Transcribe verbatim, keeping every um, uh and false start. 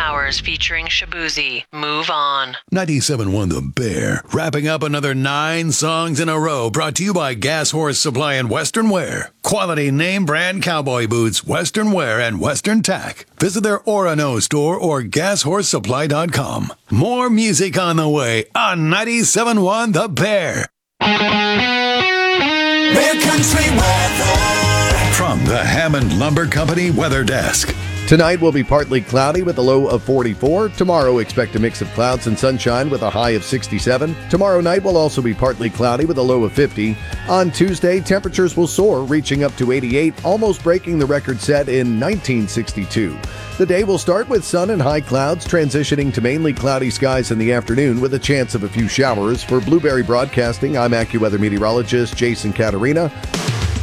Hours featuring Shabuzi. Move on. ninety-seven point one The Bear, wrapping up another nine songs in a row, brought to you by Gas Horse Supply and Western Wear. Quality name brand cowboy boots, Western Wear, and Western Tack. Visit their Orono store or gas horse supply dot com. More music on the way on ninety-seven point one The Bear. Bear Country weather From the Hammond Lumber Company Weather Desk. Tonight will be partly cloudy with a low of forty-four. Tomorrow, expect a mix of clouds and sunshine with a high of sixty-seven. Tomorrow night will also be partly cloudy with a low of fifty. On Tuesday, temperatures will soar, reaching up to eighty-eight, almost breaking the record set in nineteen sixty-two. The day will start with sun and high clouds, transitioning to mainly cloudy skies in the afternoon with a chance of a few showers. For Blueberry Broadcasting, I'm AccuWeather meteorologist Jason Caterina.